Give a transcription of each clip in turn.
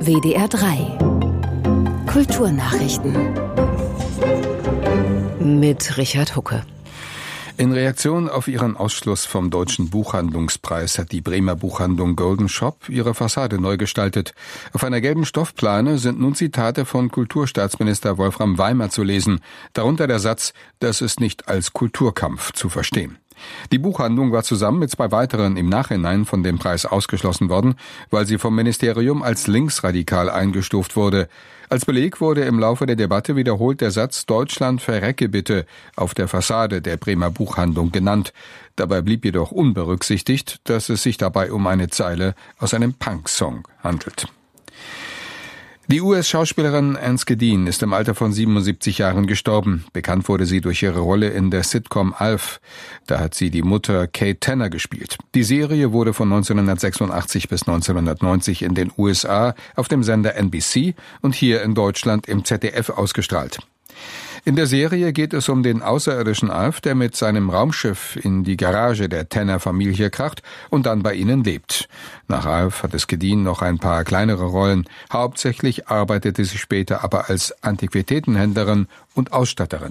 WDR 3 Kulturnachrichten mit Richard Hucke. In Reaktion auf ihren Ausschluss vom Deutschen Buchhandlungspreis hat die Bremer Buchhandlung Golden Shop ihre Fassade neu gestaltet. Auf einer gelben Stoffplane sind nun Zitate von Kulturstaatsminister Wolfram Weimer zu lesen, darunter der Satz, das ist nicht als Kulturkampf zu verstehen. Die Buchhandlung war zusammen mit 2 weiteren im Nachhinein von dem Preis ausgeschlossen worden, weil sie vom Ministerium als linksradikal eingestuft wurde. Als Beleg wurde im Laufe der Debatte wiederholt der Satz »Deutschland verrecke bitte« auf der Fassade der Bremer Buchhandlung genannt. Dabei blieb jedoch unberücksichtigt, dass es sich dabei um eine Zeile aus einem Punk-Song handelt. Die US-Schauspielerin Anne Skedin ist im Alter von 77 Jahren gestorben. Bekannt wurde sie durch ihre Rolle in der Sitcom Alf. Da hat sie die Mutter Kate Tanner gespielt. Die Serie wurde von 1986 bis 1990 in den USA auf dem Sender NBC und hier in Deutschland im ZDF ausgestrahlt. In der Serie geht es um den außerirdischen Alf, der mit seinem Raumschiff in die Garage der Tanner-Familie kracht und dann bei ihnen lebt. Nach Alf hatte Skedin noch ein paar kleinere Rollen. Hauptsächlich arbeitete sie später aber als Antiquitätenhändlerin und Ausstatterin.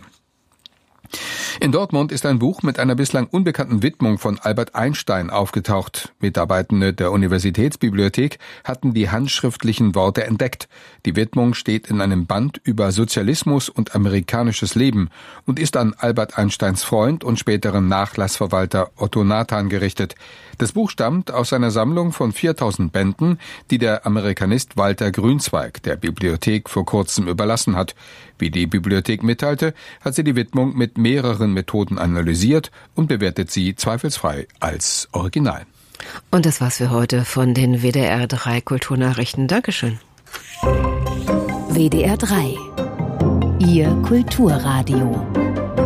In Dortmund ist ein Buch mit einer bislang unbekannten Widmung von Albert Einstein aufgetaucht. Mitarbeitende der Universitätsbibliothek hatten die handschriftlichen Worte entdeckt. Die Widmung steht in einem Band über Sozialismus und amerikanisches Leben und ist an Albert Einsteins Freund und späteren Nachlassverwalter Otto Nathan gerichtet. Das Buch stammt aus einer Sammlung von 4000 Bänden, die der Amerikanist Walter Grünzweig der Bibliothek vor kurzem überlassen hat. Wie die Bibliothek mitteilte, hat sie die Widmung mit mehreren Methoden analysiert und bewertet sie zweifelsfrei als Original. Und das war's für heute von den WDR 3 Kulturnachrichten. Dankeschön. WDR 3 Ihr Kulturradio.